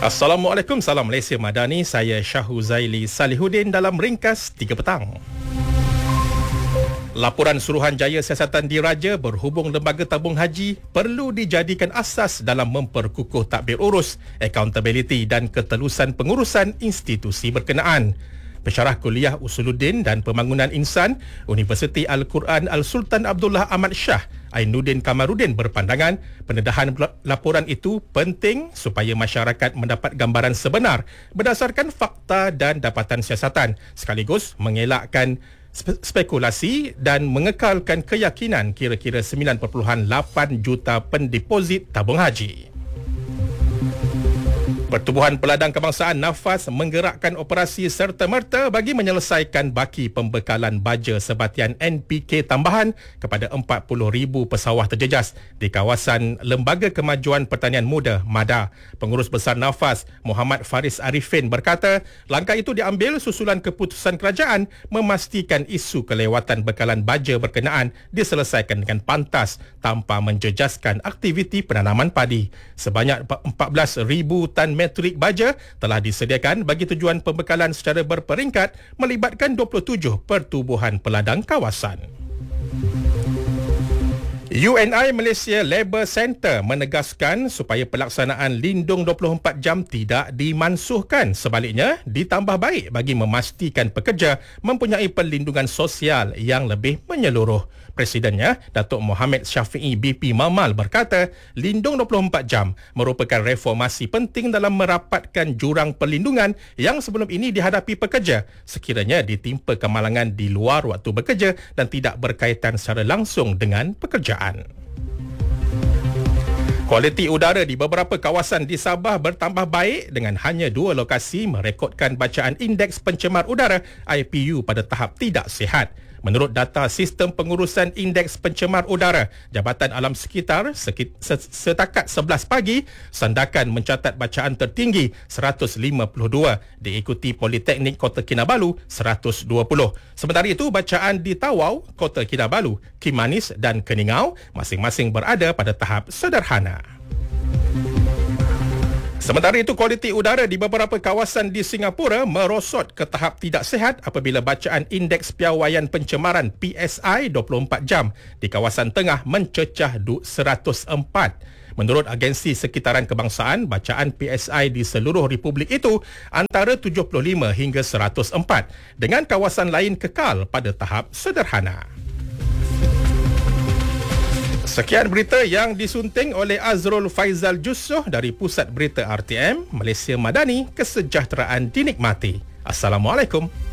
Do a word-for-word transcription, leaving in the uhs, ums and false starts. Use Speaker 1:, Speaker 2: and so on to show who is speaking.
Speaker 1: Assalamualaikum, salam Malaysia Madani. Saya Syahuzaili Salihuddin dalam ringkas tiga petang. Laporan Suruhanjaya Siasatan Diraja berhubung lembaga tabung haji perlu dijadikan asas dalam memperkukuh tadbir urus, accountability dan ketelusan pengurusan institusi berkenaan. Pensyarah Kuliah Usuluddin dan Pembangunan Insan Universiti Al-Quran Al-Sultan Abdullah Ahmad Shah Ainuddin Kamarudin berpandangan pendedahan laporan itu penting supaya masyarakat mendapat gambaran sebenar berdasarkan fakta dan dapatan siasatan, sekaligus mengelakkan spekulasi dan mengekalkan keyakinan kira-kira sembilan perpuluhan lapan juta pendeposit tabung haji. Pertubuhan Peladang Kebangsaan Nafas menggerakkan operasi serta-merta bagi menyelesaikan baki pembekalan baja sebatian N P K tambahan kepada empat puluh ribu pesawah terjejas di kawasan Lembaga Kemajuan Pertanian Muda MADA. Pengurus Besar Nafas Muhammad Faris Arifin berkata, langkah itu diambil susulan keputusan kerajaan memastikan isu kelewatan bekalan baja berkenaan diselesaikan dengan pantas tanpa menjejaskan aktiviti penanaman padi. Sebanyak empat belas ribu tan metrik baja telah disediakan bagi tujuan pembekalan secara berperingkat melibatkan dua puluh tujuh pertubuhan peladang kawasan. U N I Malaysia Labour Centre menegaskan supaya pelaksanaan lindung dua puluh empat jam tidak dimansuhkan, sebaliknya ditambah baik bagi memastikan pekerja mempunyai perlindungan sosial yang lebih menyeluruh. Presidennya, Datuk Mohamed Syafiee B P Mamal berkata, lindung dua puluh empat jam merupakan reformasi penting dalam merapatkan jurang perlindungan yang sebelum ini dihadapi pekerja sekiranya ditimpa kemalangan di luar waktu bekerja dan tidak berkaitan secara langsung dengan pekerjaan. Kualiti udara di beberapa kawasan di Sabah bertambah baik dengan hanya dua lokasi merekodkan bacaan Indeks Pencemar Udara I P U pada tahap tidak sihat. Menurut data Sistem Pengurusan Indeks Pencemar Udara Jabatan Alam Sekitar, setakat sebelas pagi, Sandakan mencatat bacaan tertinggi seratus lima puluh dua, diikuti Politeknik Kota Kinabalu seratus dua puluh. Sementara itu, bacaan di Tawau, Kota Kinabalu, Kimanis dan Keningau masing-masing berada pada tahap sederhana. Sementara itu, kualiti udara di beberapa kawasan di Singapura merosot ke tahap tidak sihat apabila bacaan Indeks Piawaian Pencemaran P S I dua puluh empat jam di kawasan tengah mencecah seratus empat. Menurut Agensi Sekitaran Kebangsaan, bacaan P S I di seluruh republik itu antara tujuh puluh lima hingga seratus empat, dengan kawasan lain kekal pada tahap sederhana. Sekian berita yang disunting oleh Azrul Faizal Jussoh dari Pusat Berita R T M, Malaysia Madani, kesejahteraan dinikmati. Assalamualaikum.